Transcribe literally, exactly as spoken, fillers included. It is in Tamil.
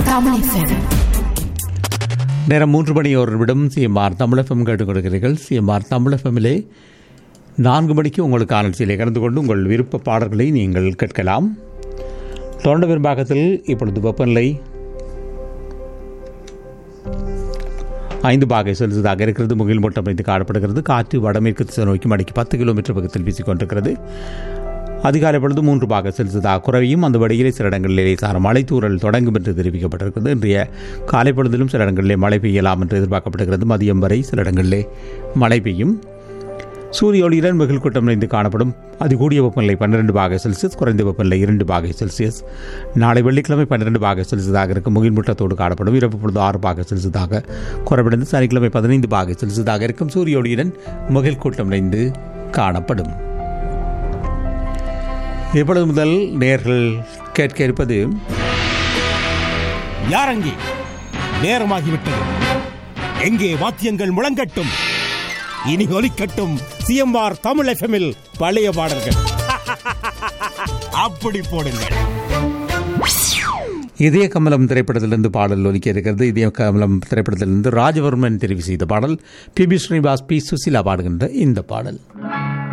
நேரம் மூன்று மணி ஒரு நிமிடம். சிஎம்ஆர் தமிழகம் கேட்டுக் கொடுக்கிறீர்கள். சிஎம்ஆர் தமிழகமிலே நான்கு மணிக்கு உங்களுக்கு ஆனல்சியிலே கலந்து கொண்டு உங்கள் விருப்ப பாடல்களை நீங்கள் கேட்கலாம். தொடர்ந்து பெரும்பாகத்தில் இப்பொழுது வெப்பநிலை ஐந்து பாகை செல்சியஸாக இருக்கிறது. முகில் மூட்டம் அமைந்து காணப்படுகிறது. காற்று வடமேற்கு திசை நோக்கி மணிக்கு பத்து கிலோமீட்டர் வேகத்தில் வீசிக்கொண்டிருக்கிறது. அதிகாலை பொழுது மூன்று பாக செல்சியஸாக குறையும். அந்த வழியிலே சில இடங்களிலே லேசான மழை தூறல் தொடங்கும் என்று தெரிவிக்கப்பட்டிருக்கிறது. இன்றைய காலை பொழுதிலும் சில இடங்களிலே மழை பெய்யலாம் என்று எதிர்பார்க்கப்படுகிறது. மதியம் வரை சில இடங்களிலே மழை பெய்யும். சூரிய ஒளியுடன் வெகுள் கூட்டம் நிறைந்து காணப்படும். அதிகூடிய வெப்பநிலை பன்னிரண்டு பாகை செல்சியஸ், குறைந்த வெப்பநிலை இரண்டு பாகை செல்சியஸ். நாளை வெள்ளிக்கிழமை பன்னிரண்டு பாகை செல்சியஸாக இருக்கும். முகில் மூட்டத்தோடு காணப்படும். இரவு பொழுது ஆறு பாகை செல்சியஸாக குறைவடைந்து சனிக்கிழமை பதினைந்து பாகை செல்சியஸாக இருக்கும். சூரிய ஒளியுடன் வெகுள் கூட்டம் நிறைந்து காணப்படும். இப்பொழுது முதல் நேர்கள் கேட்க இருப்பது யாரங்கே நேரமாகிவிட்டது. எங்கே வாத்தியங்கள் முழங்கட்டும். இனி ஒலிக்கட்டும் சிஎம்ஆர் தமிழ் எஃப்எம்மில் பழைய பாடல்கள். அப்படி போடுங்கள். இதய கமலம் திரைப்படத்திலிருந்து பாடல் ஒலிக்க இருக்கிறது. இதய கமலம் திரைப்படத்திலிருந்து ராஜவர்மன் தெரிவு செய்த பாடல். B B Srinivas, B Susheela பாடுகின்ற இந்த பாடல்.